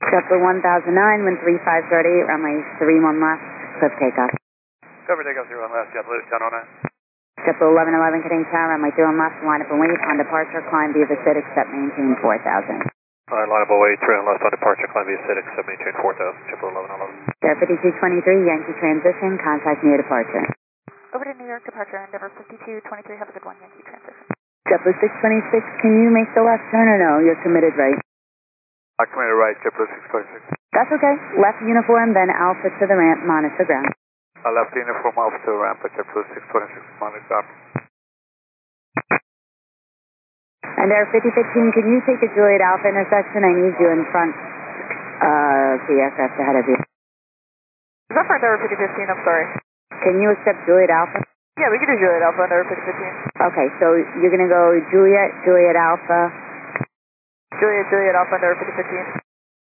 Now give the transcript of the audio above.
JetBlue 1009, wind 3538, runway 31 left, cliff takeoff. Cover takeoff 01 left, JetBlue 1009. JetBlue 1111, Canadian Tower, runway 31 left, line up and wait. On departure, climb via the CITIC, step maintain 4000. Alright, line up and wait, 3 on left on departure, climb via CITIC, step maintain 4000, JetBlue 1111. Air 5223, Yankee transition, contact near departure. Over to New York departure, Endeavor 5223, have a good one, Yankee transition. JetBlue 626, can you make the left turn or no? You're committed right. I committed right, JetBlue 626. That's okay. Left uniform, then Alpha to the ramp, monitor ground. Left uniform Alpha to ramp at JetBlue 626, monitor ground. And Air 5015, can you take a Juliet Alpha intersection? I need you in front of the aircraft ahead of you. Is that for Endeavor 5015? I'm sorry. Can you accept Juliet Alpha? Yeah, we can do Juliet Alpha, Endeavor 5015. Okay, so you're going to go Juliet, Juliet Alpha. Juliet Alpha, Endeavor 5015.